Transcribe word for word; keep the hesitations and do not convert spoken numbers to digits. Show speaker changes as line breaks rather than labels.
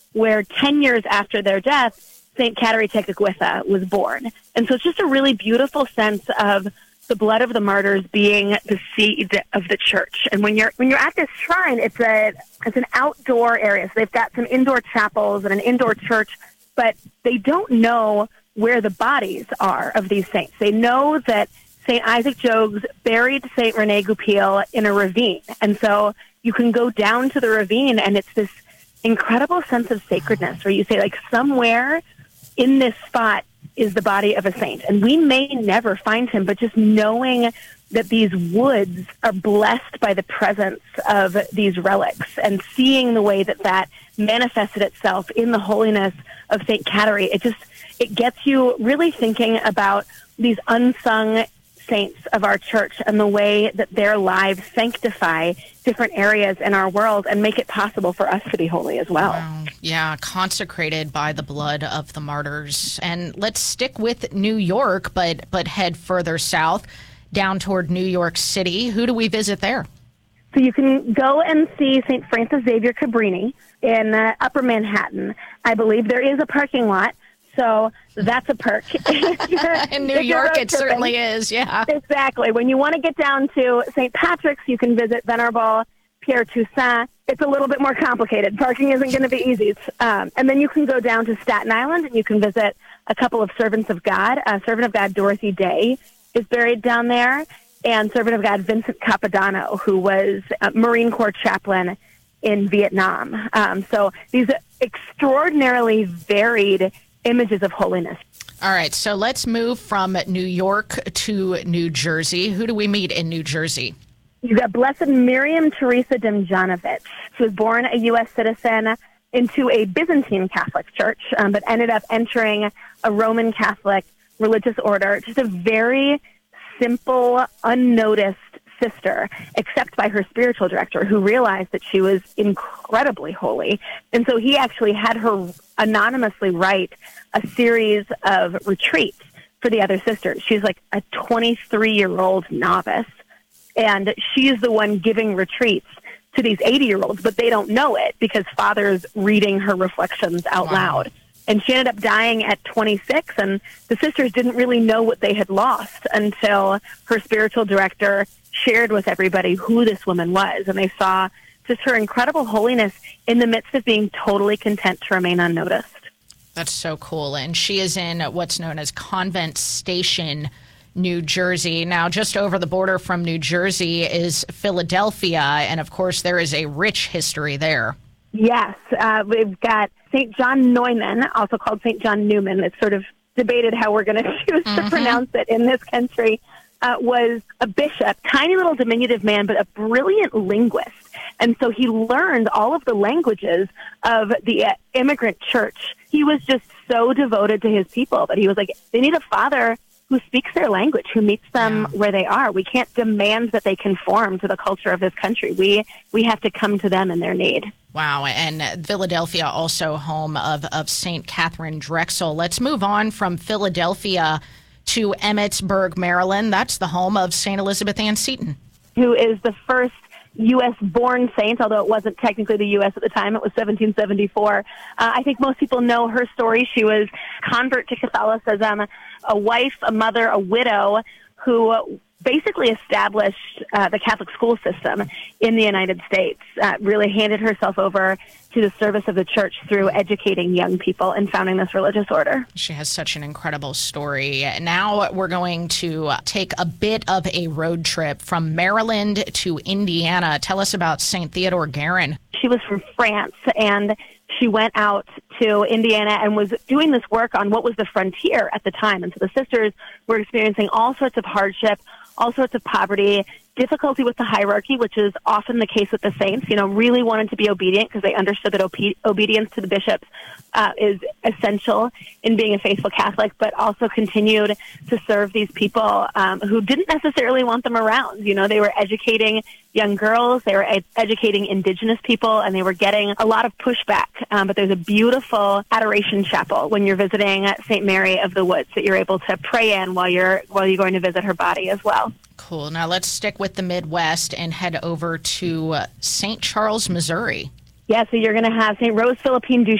where ten years after their death, Saint Kateri Tekakwitha was born. And so it's just a really beautiful sense of the blood of the martyrs being the seed of the church. And when you're when you're at this shrine, it's a it's an outdoor area. So they've got some indoor chapels and an indoor church, but they don't know where the bodies are of these saints. They know that Saint Isaac Jogues buried Saint Rene Goupil in a ravine. And so you can go down to the ravine, and it's this incredible sense of sacredness where you say, like, somewhere in this spot is the body of a saint. And we may never find him, but just knowing that these woods are blessed by the presence of these relics and seeing the way that that manifested itself in the holiness of Saint Kateri, it just, it gets you really thinking about these unsung saints of our church and the way that their lives sanctify different areas in our world and make it possible for us to be holy as well.
Wow. Yeah, consecrated by the blood of the martyrs. And let's stick with New York, but but head further south, down toward New York City. Who do we visit there?
So you can go and see Saint Francis Xavier Cabrini in uh, Upper Manhattan. I believe there is a parking lot, so that's a perk.
In New York, it certainly is, yeah.
Exactly. When you want to get down to Saint Patrick's, you can visit Venerable Pierre Toussaint. It's a little bit more complicated. Parking isn't going to be easy. Um, and then you can go down to Staten Island, and you can visit a couple of Servants of God. Uh, Servant of God Dorothy Day is buried down there, and Servant of God Vincent Capodanno, who was a Marine Corps chaplain in Vietnam. Um, so these extraordinarily varied images of holiness.
All right, so let's move from New York to New Jersey. Who do we meet in New Jersey?
You've got Blessed Miriam Teresa Demjanovic. She was born a U S citizen into a Byzantine Catholic church, um, but ended up entering a Roman Catholic religious order. Just a very simple, unnoticed sister, except by her spiritual director, who realized that she was incredibly holy. And so he actually had her anonymously write a series of retreats for the other sisters. She's like a twenty-three-year-old novice, and she's the one giving retreats to these eighty-year-olds, but they don't know it because Father's reading her reflections out
Wow.
loud. And she ended up dying at twenty-six, and the sisters didn't really know what they had lost until her spiritual director shared with everybody who this woman was, and they saw just her incredible holiness in the midst of being totally content to remain unnoticed.
That's so cool. And she is in what's known as Convent Station, New Jersey. Now, just over the border from New Jersey is Philadelphia, and of course, there is a rich history there.
Yes, uh, we've got Saint John Neumann, also called Saint John Newman. It's sort of debated how we're going to choose
Mm-hmm.
to pronounce it in this country. Uh, was a bishop, tiny little diminutive man, but a brilliant linguist. And so he learned all of the languages of the uh, immigrant church. He was just so devoted to his people that he was like, they need a father who speaks their language, who meets them
Yeah.
where they are. We can't demand that they conform to the culture of this country. We we have to come to them in their need.
Wow. And Philadelphia, also home of, of Saint Catherine Drexel. Let's move on from Philadelphia to Emmitsburg, Maryland. That's the home of Saint Elizabeth Ann Seton,
who is the first U S-born saint, although it wasn't technically the U S at the time. It was seventeen seventy-four. Uh, I think most people know her story. She was a convert to Catholicism, a wife, a mother, a widow, who basically established uh, the Catholic school system in the United States, uh, really handed herself over to the service of the church through educating young people and founding this religious order.
She has such an incredible story. Now we're going to take a bit of a road trip from Maryland to Indiana. Tell us about Saint Theodore Guerin.
She was from France, and she went out to Indiana and was doing this work on what was the frontier at the time. And so the sisters were experiencing all sorts of hardship, all sorts of poverty, difficulty with the hierarchy, which is often the case with the saints, you know, really wanted to be obedient because they understood that obe- obedience to the bishops uh, is essential in being a faithful Catholic, but also continued to serve these people um, who didn't necessarily want them around. You know, they were educating young girls, they were ed- educating indigenous people, and they were getting a lot of pushback. Um, but there's a beautiful adoration chapel when you're visiting Saint Mary of the Woods that you're able to pray in while you're while you're going to visit her body as well.
Cool. Now let's stick with the Midwest and head over to uh, Saint Charles, Missouri.
Yeah, so you're going to have Saint Rose Philippine